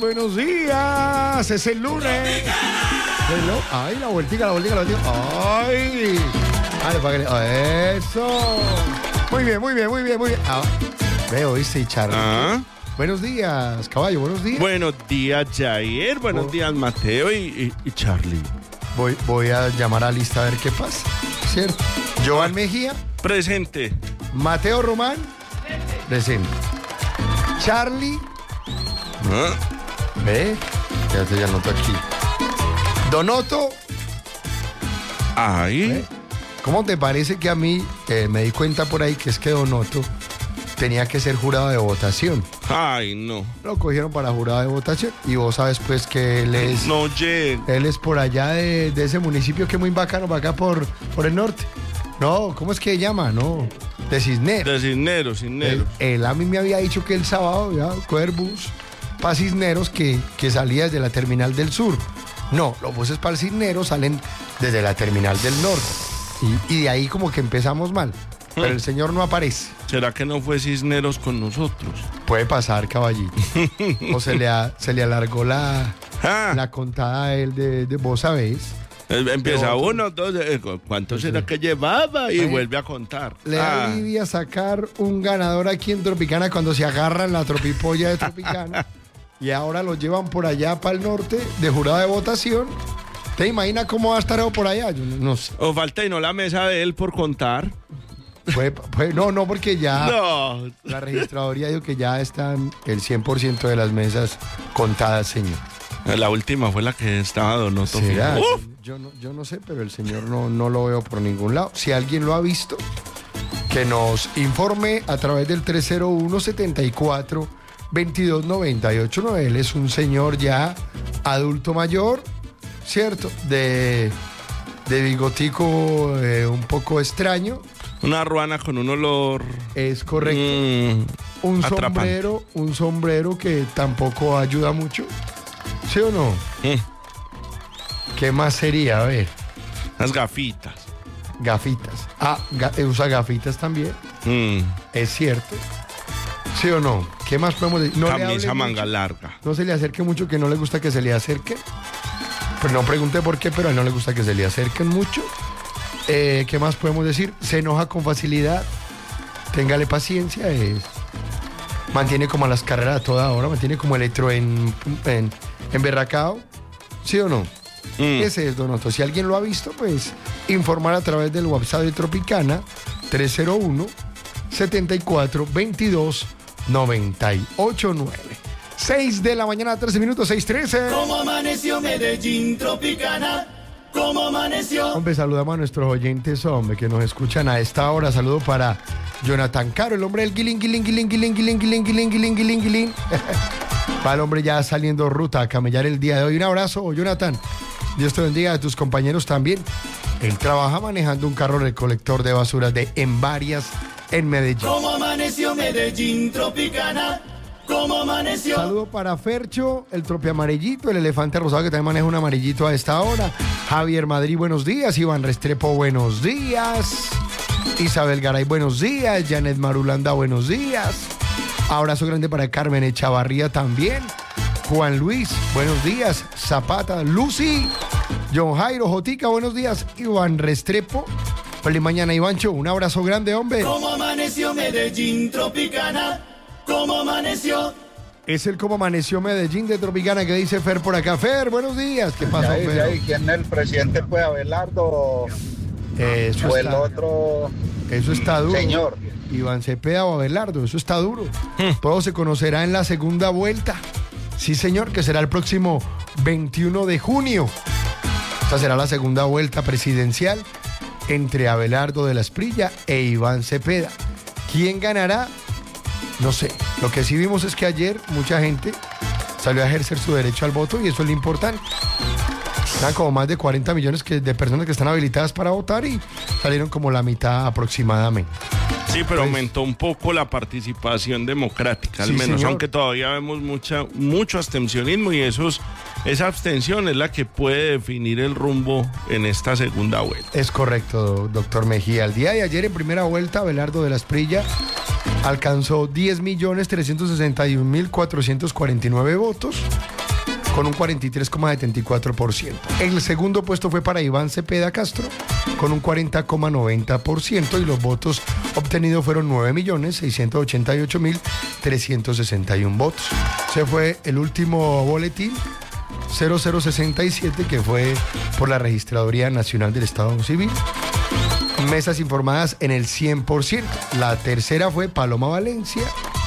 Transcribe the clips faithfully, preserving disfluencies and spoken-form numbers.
buenos días. Es el lunes. Hello. Ay, la vueltica, la vueltica, la vueltica. Ay. Ay, para que le... Eso. Muy bien, muy bien, muy bien, muy bien. Ah, veo, dice Charlie. ¿Ah? Buenos días, caballo, buenos días. Buenos días, Jair. Buenos Oh. días, Mateo y, y, y Charlie. Voy, voy a llamar a lista a ver qué pasa. ¿Cierto? Joan Mejía. Presente. Mateo Román. Presente. Charlie. ¿Ah? Ve. Ya te ya anoto aquí. Donoto. Ay. ¿Ve? ¿Cómo te parece que a mí eh, me di cuenta por ahí que es que Donoto tenía que ser jurado de votación? Ay, no. Lo cogieron para jurado de votación y vos sabes pues que él es... No llego. Él es por allá de, de ese municipio que es muy bacano, para acá por, por el norte. No, ¿cómo es que se llama? No, de Cisneros. De Cisneros, Él, Cisneros. él a mí me había dicho que el sábado ya coger bus para Cisneros que, que salía desde la terminal del sur. No, los buses para el Cisneros salen desde la terminal del norte. Y, y de ahí como que empezamos mal. Pero el señor no aparece. ¿Será que no fue Cisneros con nosotros? Puede pasar, caballito. O se le, a- se le alargó la, Ah, la contada a él de, de vos sabés. eh, empieza otro. uno, dos, eh, ¿cuánto Sí. será que llevaba? Y Ay. vuelve a contar. Le da Ah, lidia sacar un ganador aquí en Tropicana cuando se agarran la tropipolla de Tropicana y ahora lo llevan por allá para el norte de jurado de votación. ¿Te imaginas cómo va a estar eso por allá? Yo no, no sé. o falta y no la mesa de él por contar. Puede- puede- no, no, porque ya No. la registraduría dijo que ya están el cien por ciento de las mesas contadas, señor. La última fue la que estaba Donoto. ¿Será? Uf. Yo, no, yo no sé, pero el señor no, no lo veo por ningún lado. Si alguien lo ha visto, que nos informe a través del tres cero uno, setenta y cuatro, veintidós noventa y ocho. No, él es un señor ya adulto mayor, ¿cierto? De, de bigotico eh, un poco extraño. Una ruana con un olor. Es correcto. mm, Un atrapante. sombrero, un sombrero que tampoco ayuda mucho. ¿Sí o no? mm, ¿Qué más sería? A ver, Las gafitas. gafitas. Ah, ga- eh, usa gafitas también. Mm, Es cierto. ¿Sí o no? ¿Qué más podemos decir? No le camisa hable manga mucho, larga. no se le acerque mucho, que no le gusta que se le acerque. Pero no pregunté por qué, pero a él no le gusta que se le acerquen mucho. Eh, ¿Qué más podemos decir? Se enoja con facilidad. Téngale paciencia. Es... Mantiene como a las carreras a toda hora. Mantiene como electro en, en, en berracao. ¿Sí o no? Mm, Ese es Donoto. Si alguien lo ha visto, pues informar a través del WhatsApp de Tropicana tres cero uno, setenta y cuatro, veintidós noventa y ocho nueve. seis de la mañana, trece minutos, seis trece. ¿Cómo amaneció Medellín Tropicana? ¿Cómo amaneció? Hombre, saludamos a nuestros oyentes, hombre, que nos escuchan a esta hora. Saludo para Jonathan Caro, el hombre del guilín, guilín, guilín, guilín, guilín, guilín, guilín, guilín, guilín, guilín. Para el hombre ya saliendo ruta a camellar el día de hoy. Un abrazo, Jonathan. Dios te bendiga, a tus compañeros también. Él trabaja manejando un carro recolector de basuras de en varias en Medellín. ¿Cómo amaneció Medellín Tropicana? ¿Cómo amaneció? Saludo para Fercho, el trope amarillito, el elefante rosado que también maneja un amarillito a esta hora. Javier Madrid, buenos días. Iván Restrepo, buenos días. Isabel Garay, buenos días. Janet Marulanda, buenos días. Abrazo grande para Carmen Echavarría también. Juan Luis, buenos días. Zapata, Lucy, John Jairo, Jotica, buenos días. Iván Restrepo, feliz mañana, Ivancho. Un abrazo grande, hombre. ¿Cómo amaneció Medellín Tropicana? ¿Cómo amaneció? Es el Cómo Amaneció Medellín de Tropicana que dice Fer por acá. Fer, buenos días. ¿Qué pasó, Yair, Fer? Yair, ¿quién es el presidente? Pues Abelardo Eso o el está, otro eso está duro. señor. Iván Cepeda o Abelardo, eso está duro. Todo se conocerá en la segunda vuelta. Sí, señor, que será el próximo veintiuno de junio. Esta será la segunda vuelta presidencial entre Abelardo de la Esprilla e Iván Cepeda. ¿Quién ganará? No sé. Lo que sí vimos es que ayer mucha gente salió a ejercer su derecho al voto y eso es lo importante. Eran como más de cuarenta millones que- de personas que están habilitadas para votar y salieron como la mitad aproximadamente. Sí, pero Pues- aumentó un poco la participación democrática, al Sí, menos, señor. aunque todavía vemos mucha, mucho abstencionismo y esos, esa abstención es la que puede definir el rumbo en esta segunda vuelta. Es correcto, doctor Mejía. El día de ayer en primera vuelta, Abelardo de la Esprilla alcanzó diez millones trescientos sesenta y un mil cuatrocientos cuarenta y nueve votos, con un cuarenta y tres coma setenta y cuatro por ciento. El segundo puesto fue para Iván Cepeda Castro, con un cuarenta coma noventa por ciento, y los votos obtenidos fueron nueve millones seiscientos ochenta y ocho mil trescientos sesenta y uno votos. Ese fue el último boletín, cero cero sesenta y siete, que fue por la Registraduría Nacional del Estado Civil. Mesas informadas en el cien por ciento. La tercera fue Paloma Valencia,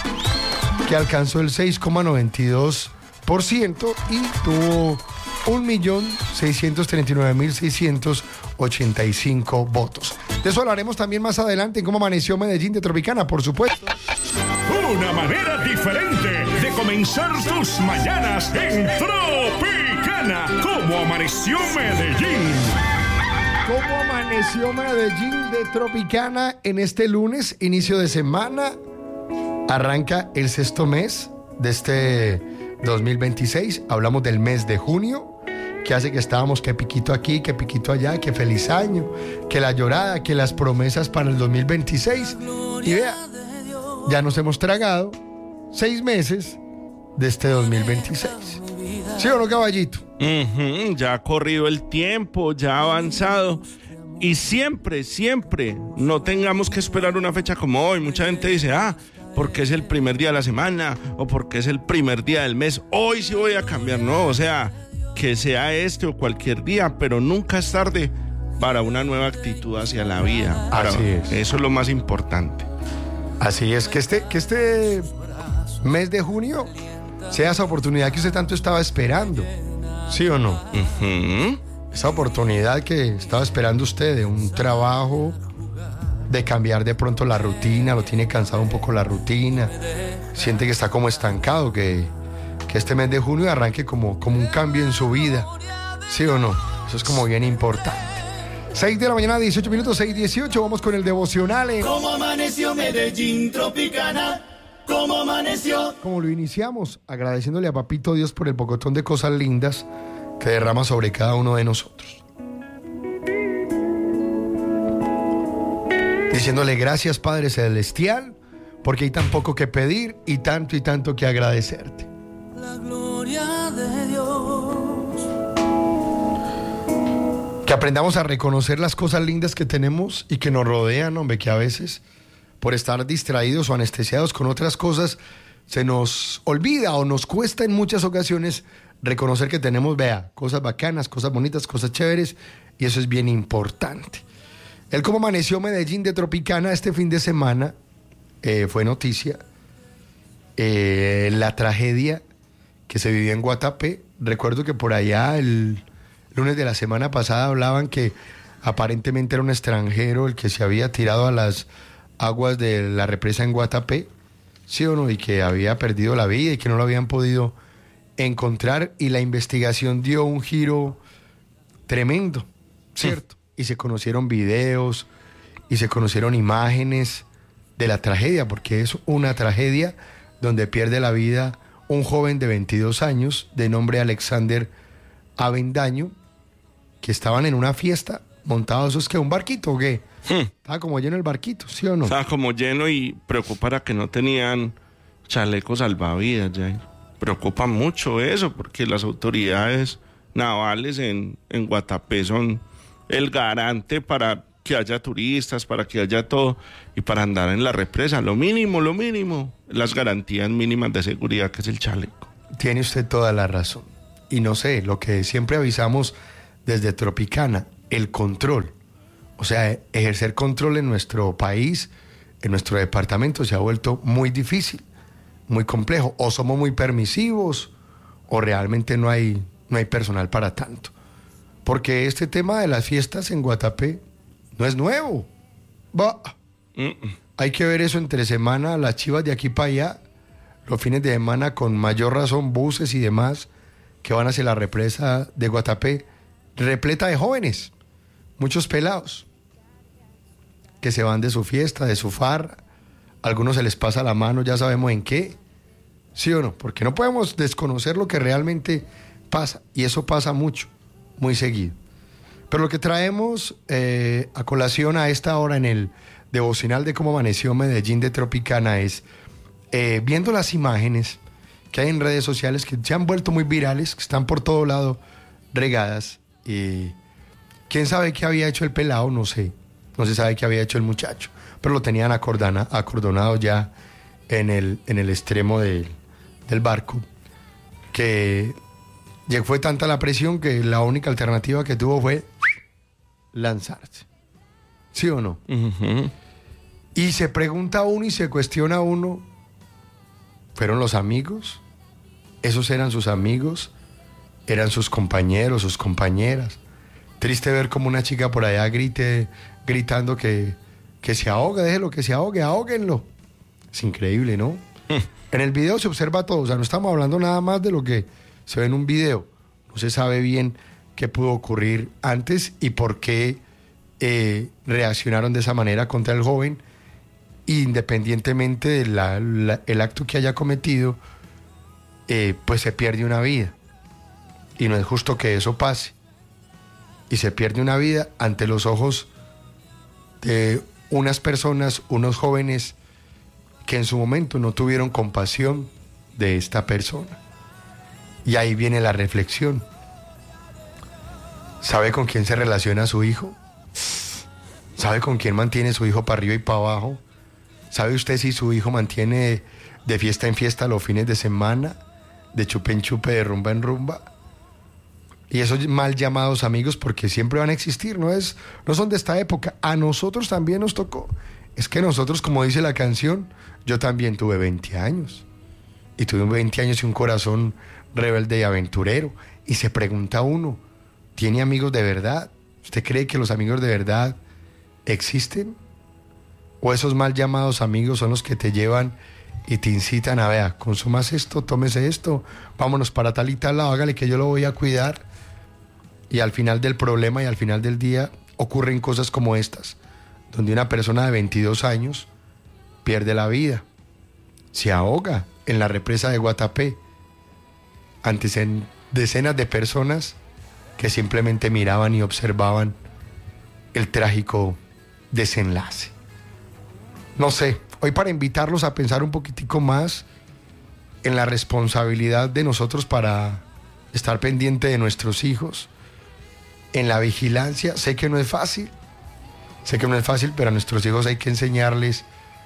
que alcanzó el seis coma noventa y dos por ciento y tuvo un millón seiscientos treinta y nueve mil seiscientos ochenta y cinco votos. De eso hablaremos también más adelante en cómo amaneció Medellín de Tropicana, por supuesto. Una manera diferente de comenzar tus mañanas en Tropicana. ¿Cómo amaneció Medellín? ¿Cómo amaneció Medellín de Tropicana en este lunes, inicio de semana? Arranca el sexto mes de este dos mil veintiséis. Hablamos del mes de junio, que hace que estábamos que piquito aquí, que piquito allá, que feliz año, que la llorada, que las promesas para el dos mil veintiséis. Y vea, ya nos hemos tragado seis meses de este dos mil veintiséis. ¿Sí o no, caballito? Uh-huh, ya ha corrido el tiempo, ya ha avanzado. Y siempre, siempre no tengamos que esperar una fecha como hoy. Mucha gente dice, ah, porque es el primer día de la semana o porque es el primer día del mes. Hoy sí voy a cambiar. No, o sea, que sea este o cualquier día, pero nunca es tarde para una nueva actitud hacia la vida. Para, Así es. Eso es lo más importante. Así es, que este, que este mes de junio sea esa oportunidad que usted tanto estaba esperando. ¿Sí o no? Uh-huh. Esa oportunidad que estaba esperando usted de un trabajo, de cambiar de pronto la rutina, lo tiene cansado un poco la rutina, siente que está como estancado, que, que este mes de junio arranque como, como un cambio en su vida. ¿Sí o no? Eso es como bien importante. seis de la mañana, dieciocho minutos, seis dieciocho, vamos con el devocional. En... ¿Cómo amaneció Medellín Tropicana? ¿Cómo amaneció? Como lo iniciamos, agradeciéndole a Papito Dios por el pocotón de cosas lindas que derrama sobre cada uno de nosotros. Diciéndole gracias, Padre Celestial, porque hay tan poco que pedir y tanto y tanto que agradecerte. La gloria de Dios. Que aprendamos a reconocer las cosas lindas que tenemos y que nos rodean, hombre, que a veces, por estar distraídos o anestesiados con otras cosas, se nos olvida o nos cuesta en muchas ocasiones reconocer que tenemos, vea, cosas bacanas, cosas bonitas, cosas chéveres, y eso es bien importante. El cómo amaneció Medellín de Tropicana este fin de semana eh, fue noticia. Eh, la tragedia que se vivió en Guatapé. Recuerdo que por allá el lunes de la semana pasada hablaban que aparentemente era un extranjero el que se había tirado a las aguas de la represa en Guatapé, ¿sí o no? Y que había perdido la vida y que no lo habían podido encontrar, y la investigación dio un giro tremendo, ¿cierto? Y se conocieron videos y se conocieron imágenes de la tragedia, porque es una tragedia donde pierde la vida un joven de veintidós años de nombre Alexander Avendaño, que estaban en una fiesta montados, ¿eso es que un barquito o qué? Hmm. Estaba como lleno el barquito, ¿sí o no? Estaba como lleno, y preocupara que no tenían chalecos salvavidas, ya. Preocupa mucho eso, porque las autoridades navales en, en Guatapé son el garante para que haya turistas, para que haya todo, y para andar en la represa, lo mínimo, lo mínimo, las garantías mínimas de seguridad, que es el chaleco. Tiene usted toda la razón. Y no sé, lo que siempre avisamos desde Tropicana, el control. O sea, ejercer control en nuestro país, en nuestro departamento, se ha vuelto muy difícil, muy complejo. O somos muy permisivos, o realmente no hay, no hay personal para tanto. Porque este tema de las fiestas en Guatapé no es nuevo. Bah. Mm-mm. Hay que ver eso entre semana, las chivas de aquí para allá, los fines de semana con mayor razón, buses y demás que van hacia la represa de Guatapé, repleta de jóvenes, muchos pelados, que se van de su fiesta, de su farra. Algunos se les pasa la mano, ya sabemos en qué. ¿Sí o no? Porque no podemos desconocer lo que realmente pasa. Y eso pasa mucho, muy seguido. Pero lo que traemos eh, a colación a esta hora en el devocional de cómo amaneció Medellín de Tropicana es, eh, viendo las imágenes que hay en redes sociales que se han vuelto muy virales, que están por todo lado regadas, y quién sabe qué había hecho el pelado, no sé, no se sabe qué había hecho el muchacho, pero lo tenían acordana, acordonado ya en el, en el extremo del, del barco, que fue tanta la presión que la única alternativa que tuvo fue lanzarse. ¿Sí o no? Uh-huh. Y se pregunta uno y se cuestiona uno, ¿fueron los amigos? ¿Esos eran sus amigos? ¿Eran sus compañeros, sus compañeras? Triste ver como una chica por allá grite, gritando que, que se ahogue, déjelo que se ahogue, ahóguenlo. Es increíble, ¿no? En el video se observa todo, o sea, no estamos hablando nada más de lo que se ve en un video. No se sabe bien qué pudo ocurrir antes y por qué eh, reaccionaron de esa manera contra el joven, independientemente del acto que haya cometido, eh, pues se pierde una vida. Y no es justo que eso pase. Y se pierde una vida ante los ojos de unas personas, unos jóvenes que en su momento no tuvieron compasión de esta persona. Y ahí viene la reflexión. ¿Sabe con quién se relaciona su hijo? ¿Sabe con quién mantiene su hijo para arriba y para abajo? ¿Sabe usted si su hijo mantiene de fiesta en fiesta los fines de semana, de chupe en chupe, de rumba en rumba? Y esos mal llamados amigos, porque siempre van a existir, no es, no son de esta época. A nosotros también nos tocó. Es que nosotros, como dice la canción, yo también tuve veinte años. Y tuve veinte años y un corazón rebelde y aventurero. Y se pregunta uno, ¿tiene amigos de verdad? ¿Usted cree que los amigos de verdad existen? ¿O esos mal llamados amigos son los que te llevan y te incitan a, vea, consumas esto, tómese esto, vámonos para tal y tal lado, hágale que yo lo voy a cuidar? Y al final del problema y al final del día ocurren cosas como estas, donde una persona de veintidós años pierde la vida, se ahoga en la represa de Guatapé, ante decenas de personas que simplemente miraban y observaban el trágico desenlace. No sé, hoy para invitarlos a pensar un poquitico más en la responsabilidad de nosotros para estar pendiente de nuestros hijos, en la vigilancia. Sé que no es fácil, sé que no es fácil, pero a nuestros hijos hay que enseñarles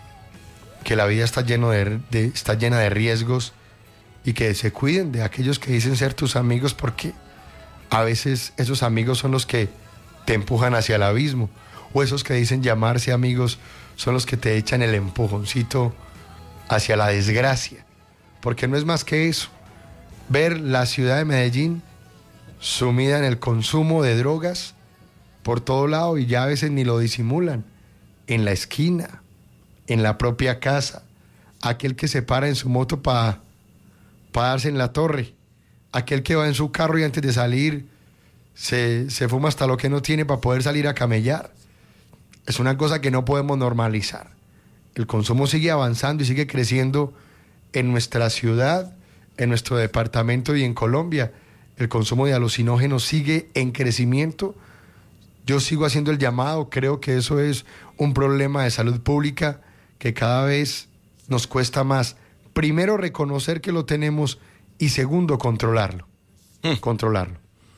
que la vida está, lleno de, de, está llena de riesgos y que se cuiden de aquellos que dicen ser tus amigos, porque a veces esos amigos son los que te empujan hacia el abismo, o esos que dicen llamarse amigos son los que te echan el empujoncito hacia la desgracia, porque no es más que eso, ver la ciudad de Medellín sumida en el consumo de drogas por todo lado, y ya a veces ni lo disimulan, en la esquina, en la propia casa, aquel que se para en su moto para pa darse en la torre, aquel que va en su carro y antes de salir se, se fuma hasta lo que no tiene para poder salir a camellar. Es una cosa que no podemos normalizar. El consumo sigue avanzando y sigue creciendo en nuestra ciudad, en nuestro departamento y en Colombia. El consumo de alucinógenos sigue en crecimiento. Yo sigo haciendo el llamado, creo que eso es un problema de salud pública que cada vez nos cuesta más. Primero, reconocer que lo tenemos, y segundo, controlarlo. Hmm. Controlarlo.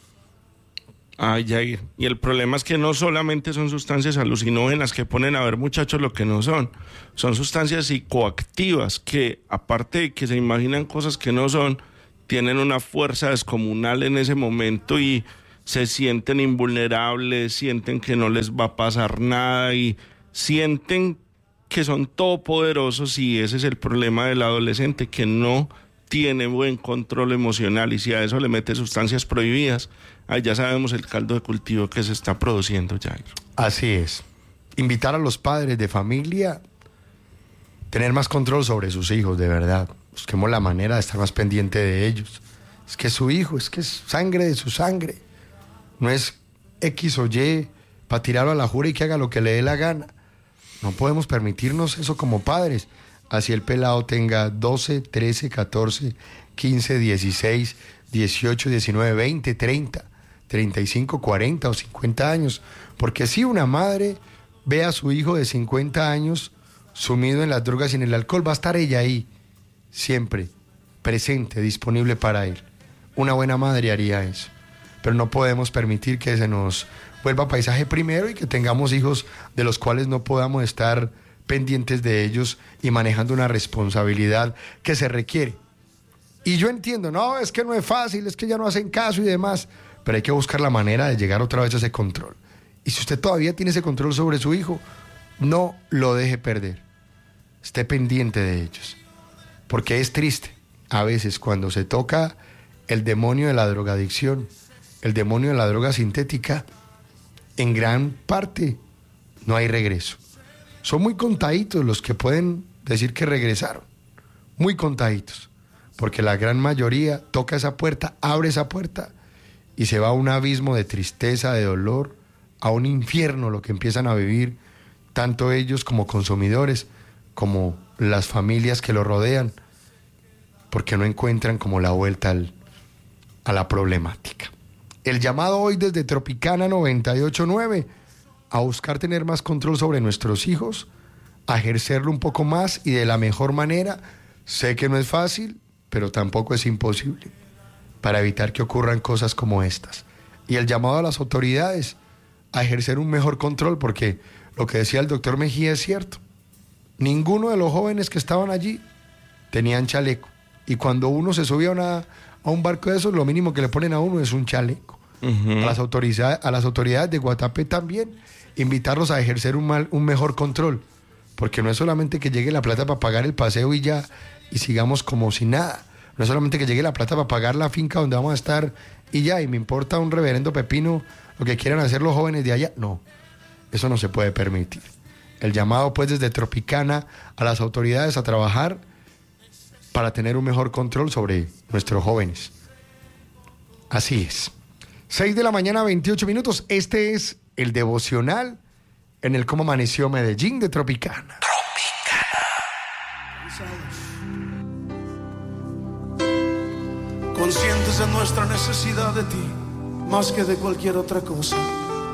Ay, Jair. Y el problema es que no solamente son sustancias alucinógenas que ponen a ver muchachos lo que no son. Son sustancias psicoactivas que, aparte de que se imaginan cosas que no son, tienen una fuerza descomunal en ese momento y se sienten invulnerables, sienten que no les va a pasar nada y sienten que son todopoderosos, y ese es el problema del adolescente, que no tiene buen control emocional, y si a eso le mete sustancias prohibidas, ahí ya sabemos el caldo de cultivo que se está produciendo, Jair. Así es. Invitar a los padres de familia a tener más control sobre sus hijos, de verdad. Busquemos la manera de estar más pendiente de ellos. Es que es su hijo, es que es sangre de su sangre. No es X o Y para tirarlo a la jura y que haga lo que le dé la gana. No podemos permitirnos eso como padres. Así el pelado tenga doce, trece, catorce, quince, dieciséis, dieciocho, diecinueve, veinte, treinta, treinta y cinco, cuarenta o cincuenta años. Porque sí, una madre ve a su hijo de cincuenta años sumido en las drogas y en el alcohol, va a estar ella ahí, siempre, presente, disponible para él. Una buena madre haría eso. Pero no podemos permitir que se nos vuelva paisaje primero y que tengamos hijos de los cuales no podamos estar pendientes de ellos y manejando una responsabilidad que se requiere. Y yo entiendo, no, es que no es fácil, es que ya no hacen caso y demás, pero hay que buscar la manera de llegar otra vez a ese control. Y si usted todavía tiene ese control sobre su hijo, no lo deje perder. Esté pendiente de ellos. Porque es triste, a veces, cuando se toca el demonio de la drogadicción, el demonio de la droga sintética, en gran parte no hay regreso. Son muy contaditos los que pueden decir que regresaron. Muy contaditos. Porque la gran mayoría toca esa puerta, abre esa puerta y se va a un abismo de tristeza, de dolor, a un infierno lo que empiezan a vivir, tanto ellos como consumidores, como las familias que lo rodean, porque no encuentran como la vuelta al, a la problemática. El llamado hoy desde Tropicana noventa y ocho punto nueve a buscar tener más control sobre nuestros hijos, a ejercerlo un poco más y de la mejor manera. Sé que no es fácil, pero tampoco es imposible, para evitar que ocurran cosas como estas. Y el llamado a las autoridades a ejercer un mejor control, porque lo que decía el doctor Mejía es cierto. Ninguno de los jóvenes que estaban allí tenían chaleco. Y cuando uno se subía a, una, a un barco de esos, lo mínimo que le ponen a uno es un chaleco. Uh-huh. A las autoridades, a las autoridades de Guatapé también, invitarlos a ejercer un, mal, un mejor control. Porque no es solamente que llegue la plata para pagar el paseo y ya, y sigamos como si nada. No es solamente que llegue la plata para pagar la finca donde vamos a estar y ya, y me importa un reverendo pepino lo que quieran hacer los jóvenes de allá. No, eso no se puede permitir. El llamado pues desde Tropicana a las autoridades a trabajar para tener un mejor control sobre nuestros jóvenes. Así es. seis de la mañana, veintiocho minutos. Este es el devocional en el Cómo Amaneció Medellín de Tropicana. Conscientes de nuestra necesidad de ti, más que de cualquier otra cosa.